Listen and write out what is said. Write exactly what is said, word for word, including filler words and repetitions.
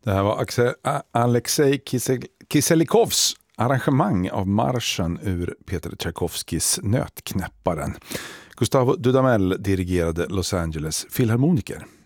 Det här var Axel, Alexej Kisel, Kiselikovs arrangemang av marschen ur Peter Tchaikovskys Nötknäpparen. Gustavo Dudamel dirigerade Los Angeles Filharmoniker.